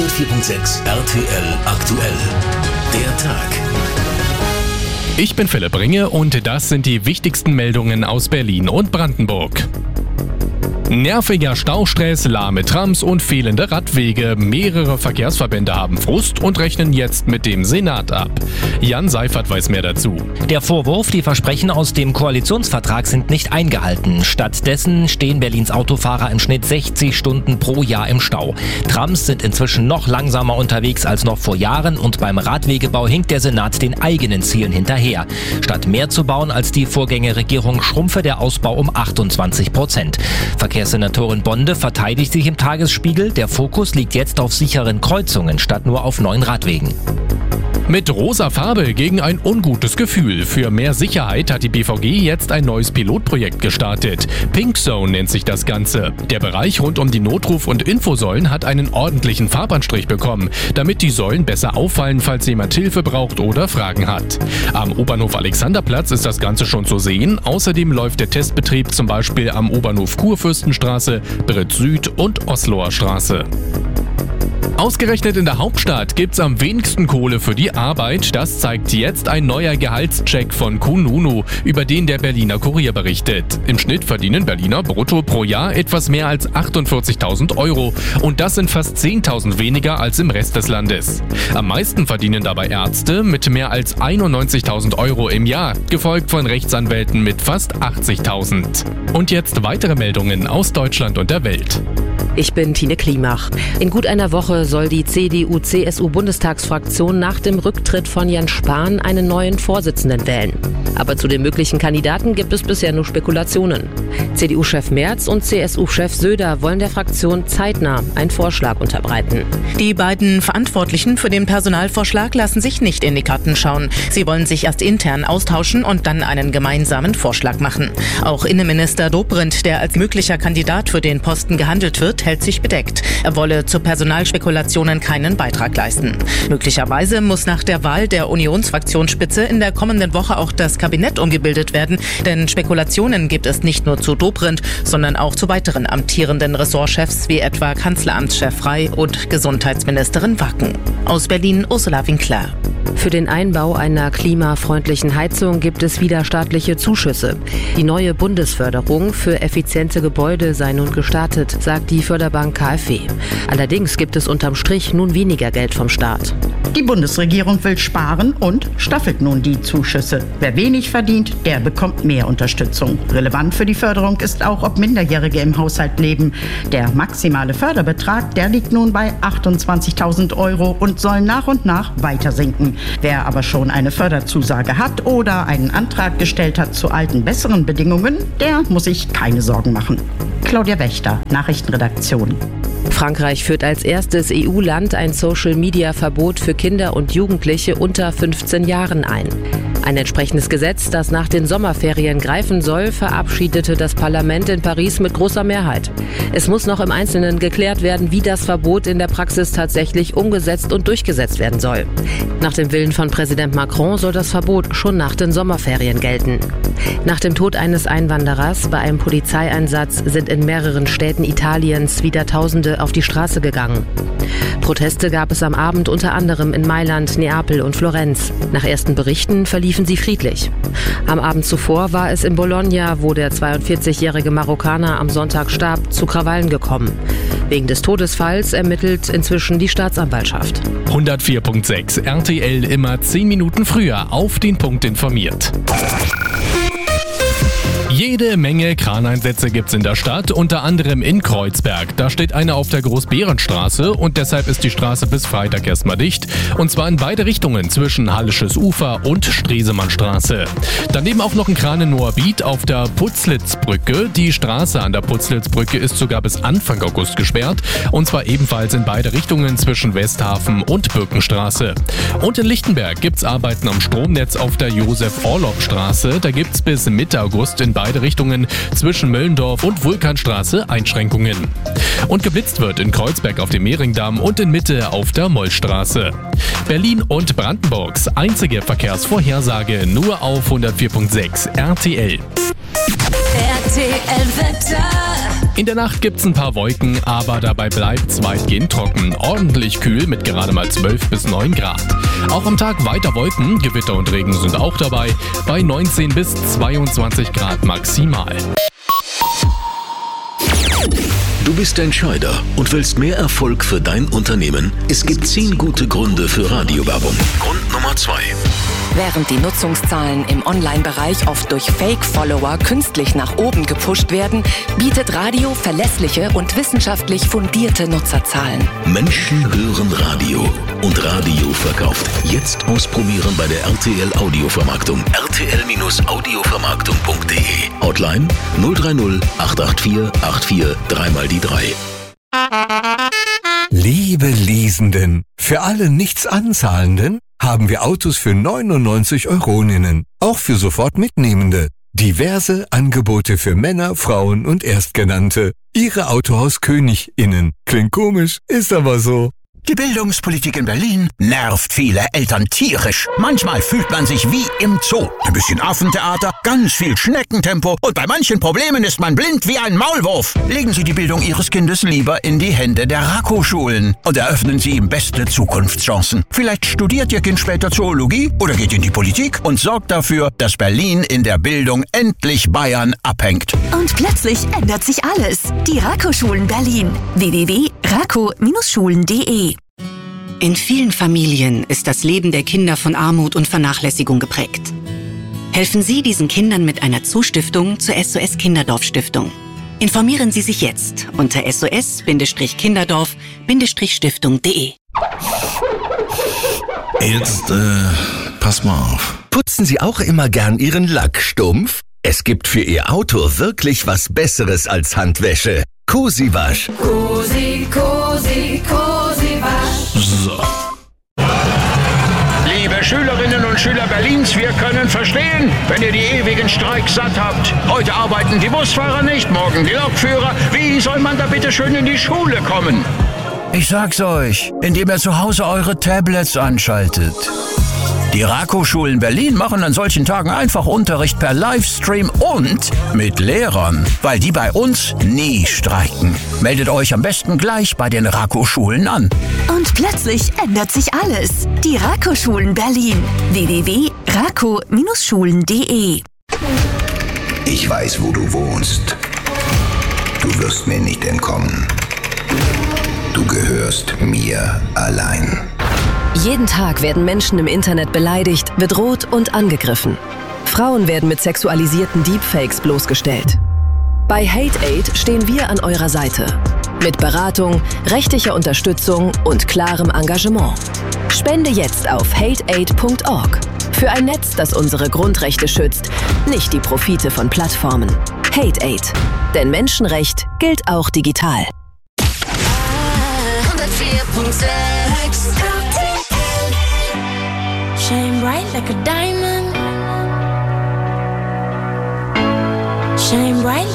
104.6 RTL aktuell. Der Tag. Ich bin Philipp Ringe und das sind die wichtigsten Meldungen aus Berlin und Brandenburg. Nerviger Staustress, lahme Trams und fehlende Radwege. Mehrere Verkehrsverbände haben Frust und rechnen jetzt mit dem Senat ab. Jan Seifert weiß mehr dazu. Der Vorwurf, die Versprechen aus dem Koalitionsvertrag sind nicht eingehalten. Stattdessen stehen Berlins Autofahrer im Schnitt 60 Stunden pro Jahr im Stau. Trams sind inzwischen noch langsamer unterwegs als noch vor Jahren und beim Radwegebau hinkt der Senat den eigenen Zielen hinterher. Statt mehr zu bauen als die Vorgängerregierung schrumpfe der Ausbau um 28%. Verkehrssenatorin Bonde verteidigt sich im Tagesspiegel. Der Fokus liegt jetzt auf sicheren Kreuzungen statt nur auf neuen Radwegen. Mit rosa Farbe gegen ein ungutes Gefühl. Für mehr Sicherheit hat die BVG jetzt ein neues Pilotprojekt gestartet. Pink Zone nennt sich das Ganze. Der Bereich rund um die Notruf- und Infosäulen hat einen ordentlichen Farbanstrich bekommen, damit die Säulen besser auffallen, falls jemand Hilfe braucht oder Fragen hat. Am U-Bahnhof Alexanderplatz ist das Ganze schon zu sehen. Außerdem läuft der Testbetrieb zum Beispiel am U-Bahnhof Kurfürstenstraße, Britt Süd und Osloer Straße. Ausgerechnet in der Hauptstadt gibt's am wenigsten Kohle für die Arbeit. Das zeigt jetzt ein neuer Gehaltscheck von Kununu, über den der Berliner Kurier berichtet. Im Schnitt verdienen Berliner brutto pro Jahr etwas mehr als 48.000 Euro. Und das sind fast 10.000 weniger als im Rest des Landes. Am meisten verdienen dabei Ärzte mit mehr als 91.000 Euro im Jahr, gefolgt von Rechtsanwälten mit fast 80.000. Und jetzt weitere Meldungen aus Deutschland und der Welt. Ich bin Tine Klimach. In gut einer Woche soll die CDU-CSU-Bundestagsfraktion nach dem Rücktritt von Jens Spahn einen neuen Vorsitzenden wählen. Aber zu den möglichen Kandidaten gibt es bisher nur Spekulationen. CDU-Chef Merz und CSU-Chef Söder wollen der Fraktion zeitnah einen Vorschlag unterbreiten. Die beiden Verantwortlichen für den Personalvorschlag lassen sich nicht in die Karten schauen. Sie wollen sich erst intern austauschen und dann einen gemeinsamen Vorschlag machen. Auch Innenminister Dobrindt, der als möglicher Kandidat für den Posten gehandelt wird, hält sich bedeckt. Er wolle zu Personalspekulationen keinen Beitrag leisten. Möglicherweise muss nach der Wahl der Unionsfraktionsspitze in der kommenden Woche auch das Kabinett umgebildet werden, denn Spekulationen gibt es nicht nur zu Dobrindt, sondern auch zu weiteren amtierenden Ressortchefs wie etwa Kanzleramtschef Rey und Gesundheitsministerin Wacken. Aus Berlin Ursula Winkler. Für den Einbau einer klimafreundlichen Heizung gibt es wieder staatliche Zuschüsse. Die neue Bundesförderung für effiziente Gebäude sei nun gestartet, sagt die Förderbank KfW. Allerdings gibt es unterm Strich nun weniger Geld vom Staat. Die Bundesregierung will sparen und staffelt nun die Zuschüsse. Wer wenig verdient, der bekommt mehr Unterstützung. Relevant für die Förderung ist auch, ob Minderjährige im Haushalt leben. Der maximale Förderbetrag, der liegt nun bei 28.000 Euro und soll nach und nach weiter sinken. Wer aber schon eine Förderzusage hat oder einen Antrag gestellt hat zu alten, besseren Bedingungen, der muss sich keine Sorgen machen. Claudia Wächter, Nachrichtenredaktion. Frankreich führt als erstes EU-Land ein Social-Media-Verbot für Kinder und Jugendliche unter 15 Jahren ein. Ein entsprechendes Gesetz, das nach den Sommerferien greifen soll, verabschiedete das Parlament in Paris mit großer Mehrheit. Es muss noch im Einzelnen geklärt werden, wie das Verbot in der Praxis tatsächlich umgesetzt und durchgesetzt werden soll. Nach dem Willen von Präsident Macron soll das Verbot schon nach den Sommerferien gelten. Nach dem Tod eines Einwanderers bei einem Polizeieinsatz sind in mehreren Städten Italiens wieder Tausende auf die Straße gegangen. Proteste gab es am Abend unter anderem in Mailand, Neapel und Florenz. Nach ersten Berichten verliefen sie friedlich. Am Abend zuvor war es in Bologna, wo der 42-jährige Marokkaner am Sonntag starb, zu Krawallen gekommen. Wegen des Todesfalls ermittelt inzwischen die Staatsanwaltschaft. 104.6 RTL immer 10 Minuten früher auf den Punkt informiert. Jede Menge Kraneinsätze gibt's in der Stadt, unter anderem in Kreuzberg. Da steht einer auf der Großbeerenstraße und deshalb ist die Straße bis Freitag erstmal dicht. Und zwar in beide Richtungen zwischen Hallisches Ufer und Stresemannstraße. Daneben auch noch ein Kran in Moabit auf der Putzlitzbrücke. Die Straße an der Putzlitzbrücke ist sogar bis Anfang August gesperrt. Und zwar ebenfalls in beide Richtungen zwischen Westhafen und Birkenstraße. Und in Lichtenberg gibt's Arbeiten am Stromnetz auf der Josef-Orlopp-Straße. Da gibt's bis Mitte August in beide Richtungen zwischen Möllendorf und Vulkanstraße Einschränkungen. Und geblitzt wird in Kreuzberg auf dem Mehringdamm und in Mitte auf der Mollstraße. Berlin und Brandenburgs einzige Verkehrsvorhersage nur auf 104.6 RTL. RTL Wetter. In der Nacht gibt's ein paar Wolken, aber dabei bleibt's weitgehend trocken. Ordentlich kühl mit gerade mal 12 bis 9 Grad. Auch am Tag weiter Wolken, Gewitter und Regen sind auch dabei, bei 19 bis 22 Grad maximal. Du bist Entscheider und willst mehr Erfolg für dein Unternehmen? Es gibt 10 gute Gründe für Radiowerbung. Grund Nummer 2. Während die Nutzungszahlen im Online-Bereich oft durch Fake-Follower künstlich nach oben gepusht werden, bietet Radio verlässliche und wissenschaftlich fundierte Nutzerzahlen. Menschen hören Radio und Radio verkauft. Jetzt ausprobieren bei der RTL Audiovermarktung. rtl-audiovermarktung.de. Hotline 030 884 84 3x die 3. Liebe Leasenden, für alle Nichtsanzahlenden haben wir Autos für 99 Euroninnen, auch für Sofortmitnehmende. Diverse Angebote für Männer, Frauen und Erstgenannte. Ihre Autohaus-KönigInnen. Klingt komisch, ist aber so. Die Bildungspolitik in Berlin nervt viele Eltern tierisch. Manchmal fühlt man sich wie im Zoo. Ein bisschen Affentheater, ganz viel Schneckentempo und bei manchen Problemen ist man blind wie ein Maulwurf. Legen Sie die Bildung Ihres Kindes lieber in die Hände der Rako-Schulen und eröffnen Sie ihm beste Zukunftschancen. Vielleicht studiert Ihr Kind später Zoologie oder geht in die Politik und sorgt dafür, dass Berlin in der Bildung endlich Bayern abhängt. Und plötzlich ändert sich alles. Die Rako-Schulen Berlin. www.rako-schulen.de. In vielen Familien ist das Leben der Kinder von Armut und Vernachlässigung geprägt. Helfen Sie diesen Kindern mit einer Zustiftung zur SOS Kinderdorf Stiftung. Informieren Sie sich jetzt unter sos-kinderdorf-stiftung.de. Jetzt, pass mal auf. Putzen Sie auch immer gern Ihren Lack stumpf? Es gibt für Ihr Auto wirklich was Besseres als Handwäsche. Cosiwasch. Cosi, Cosi, Cosiwasch. So. Liebe Schülerinnen und Schüler Berlins, wir können verstehen, wenn ihr die ewigen Streiks satt habt. Heute arbeiten die Busfahrer nicht, morgen die Lokführer. Wie soll man da bitte schön in die Schule kommen? Ich sag's euch, indem ihr zu Hause eure Tablets anschaltet. Die Rako-Schulen Berlin machen an solchen Tagen einfach Unterricht per Livestream und mit Lehrern, weil die bei uns nie streiken. Meldet euch am besten gleich bei den Rako-Schulen an. Und plötzlich ändert sich alles. Die Rako-Schulen Berlin. www.rako-schulen.de. Ich weiß, wo du wohnst. Du wirst mir nicht entkommen. Du gehörst mir allein. Jeden Tag werden Menschen im Internet beleidigt, bedroht und angegriffen. Frauen werden mit sexualisierten Deepfakes bloßgestellt. Bei HateAid stehen wir an eurer Seite. Mit Beratung, rechtlicher Unterstützung und klarem Engagement. Spende jetzt auf hateaid.org. Für ein Netz, das unsere Grundrechte schützt, nicht die Profite von Plattformen. HateAid. Denn Menschenrecht gilt auch digital. 104.6 Shine bright like a diamond. Shine bright.